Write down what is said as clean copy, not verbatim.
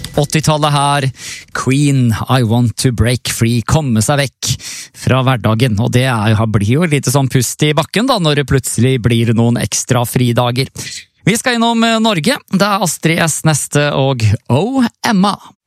80-tallet her, Queen, I Want to Break Free, komme seg vekk fra hverdagen, og det blir jo litt sånn pust i bakken da, når det plutselig blir noen ekstra fridager. Vi skal innom Norge, det Astrid S neste og Oh Emma.